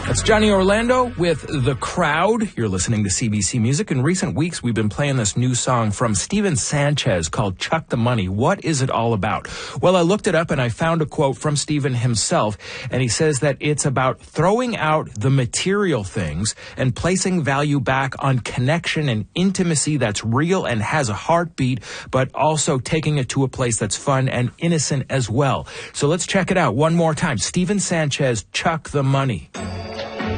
That's Johnny Orlando with The Crowd. You're listening to CBC Music. In recent weeks, we've been playing this new song from Steven Sanchez called Chuck the Money. What is it all about? Well, I looked it up and I found a quote from Steven himself, and he says that it's about throwing out the material things and placing value back on connection and intimacy that's real and has a heartbeat, but also taking it to a place that's fun and innocent as well. So let's check it out one more time. Steven Sanchez, Chuck the Money.